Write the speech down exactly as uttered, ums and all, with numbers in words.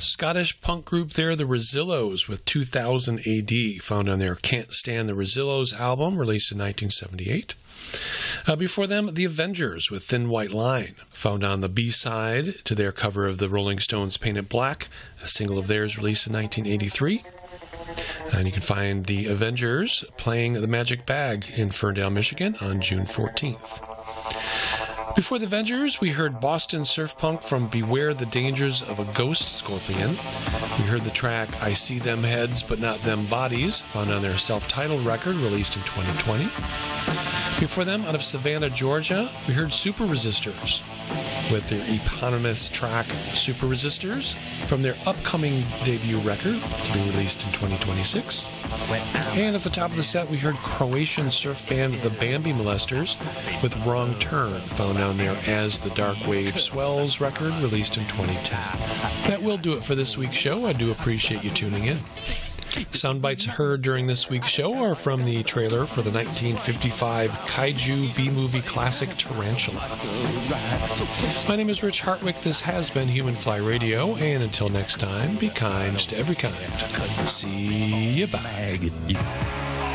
Scottish punk group there, the Rezillos, with two thousand A D, found on their Can't Stand the Rezillos album, released in nineteen seventy-eight. Uh, before them, the Avengers with Thin White Line, found on the B-side to their cover of the Rolling Stones' Paint It Black, a single of theirs released in nineteen eighty-three. And you can find the Avengers playing the Magic Bag in Ferndale, Michigan on June fourteenth. Before the Avengers, we heard Boston surf punk from Beware the Dangers of a Ghost Scorpion. We heard the track I See Them Heads But Not Them Bodies, found on their self-titled record released in twenty twenty. Before them, out of Savannah, Georgia, we heard Super Resistors with their eponymous track Super Resistors from their upcoming debut record to be released in twenty twenty-six. And at the top of the set, we heard Croatian surf band The Bambi Molesters with Wrong Turn, found on their As the Dark Wave Swells record released in twenty ten. That will do it for this week's show. I do appreciate you tuning in. Sound bites heard during this week's show are from the trailer for the nineteen fifty-five Kaiju B-movie classic Tarantula. My name is Rich Hartwick. This has been Human Fly Radio, and until next time, be kind to every kind. See you bye.